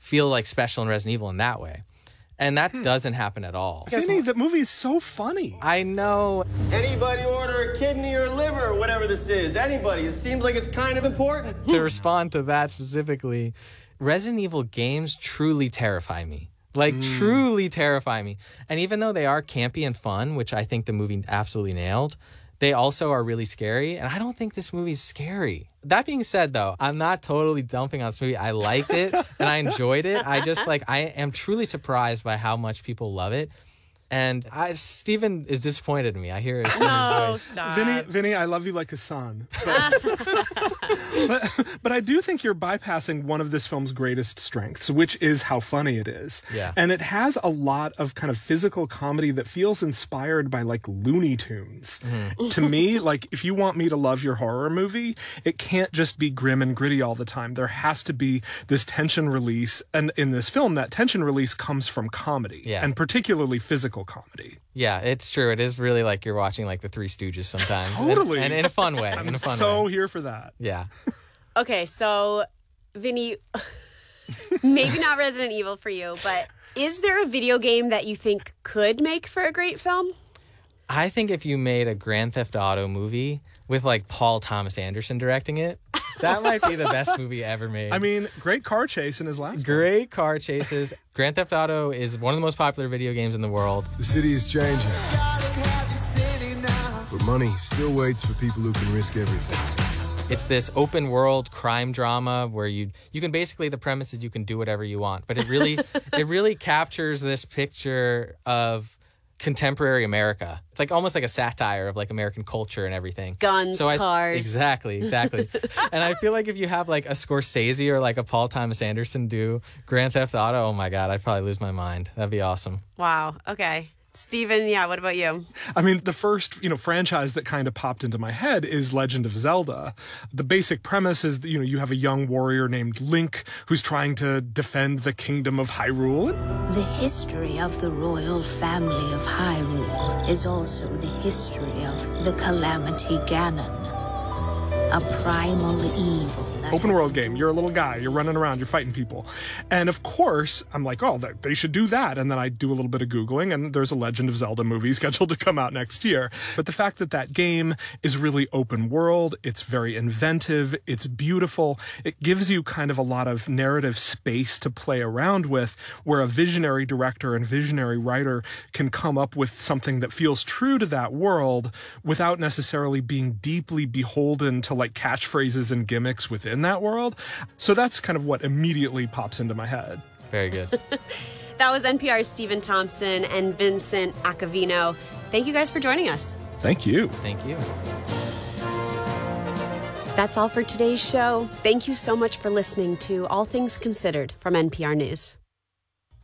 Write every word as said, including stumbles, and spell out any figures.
feel like special in Resident Evil in that way. And that hmm. doesn't happen at all. Vinny, the movie is so funny. I know. Anybody order a kidney or liver or whatever this is? Anybody. It seems like it's kind of important. To respond to that specifically, Resident Evil games truly terrify me. Like, mm. truly terrify me. And even though they are campy and fun, which I think the movie absolutely nailed, they also are really scary, and I don't think this movie's scary. That being said, though, I'm not totally dumping on this movie. I liked it, and I enjoyed it. I just, like, I am truly surprised by how much people love it. And I, Steven is disappointed in me. I hear it. No, stop. Vinny, Vinny, I love you like a son. But, but, but I do think you're bypassing one of this film's greatest strengths, which is how funny it is. Yeah. And it has a lot of kind of physical comedy that feels inspired by, like, Looney Tunes. Mm-hmm. To me, like, if you want me to love your horror movie, it can't just be grim and gritty all the time. There has to be this tension release. And in this film, that tension release comes from comedy. Yeah. And particularly physical comedy. Yeah, it's true. It is really like you're watching like the Three Stooges sometimes. Totally. And, and in a fun way. I'm in a fun so way. here for that. Yeah. Okay, so Vinny, maybe not Resident Evil for you, but is there a video game that you think could make for a great film? I think if you made a Grand Theft Auto movie with like Paul Thomas Anderson directing it, that might be the best movie ever made. I mean, great car chase in his last Great one. car chases. Grand Theft Auto is one of the most popular video games in the world. The city is changing. But money still waits for people who can risk everything. It's this open world crime drama where you you can basically, the premise is you can do whatever you want. But it really it really captures this picture of contemporary America. It's like almost like a satire of like American culture and everything. Guns, so I, cars. Exactly, exactly. And I feel like if you have like a Scorsese or like a Paul Thomas Anderson do Grand Theft Auto, oh my God, I'd probably lose my mind. That'd be awesome. Wow. Okay. Steven, yeah, what about you? I mean, the first, you know, franchise that kind of popped into my head is Legend of Zelda. The basic premise is that, you know, you have a young warrior named Link who's trying to defend the kingdom of Hyrule. The history of the royal family of Hyrule is also the history of the Calamity Ganon, a primal evil. Open world game. You're a little guy. You're running around. You're fighting people. And of course, I'm like, oh, they should do that. And then I do a little bit of Googling, and there's a Legend of Zelda movie scheduled to come out next year. But the fact that that game is really open world, it's very inventive, it's beautiful, it gives you kind of a lot of narrative space to play around with, where a visionary director and visionary writer can come up with something that feels true to that world without necessarily being deeply beholden to like catchphrases and gimmicks within that world. So that's kind of what immediately pops into my head. Very good. That was N P R's Stephen Thompson and Vincent Acavino. Thank you guys for joining us. Thank you. Thank you. That's all for today's show. Thank you so much for listening to All Things Considered from N P R News.